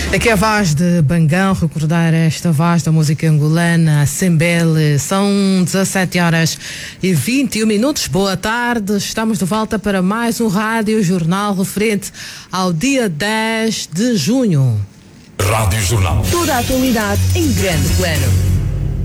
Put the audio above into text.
Aqui é a voz de Bangão, recordar esta voz da música angolana, Sembele. São 17h21. Boa tarde, estamos de volta para mais um Rádio Jornal referente ao dia 10 de junho. Rádio Jornal. Toda a atualidade em grande plano.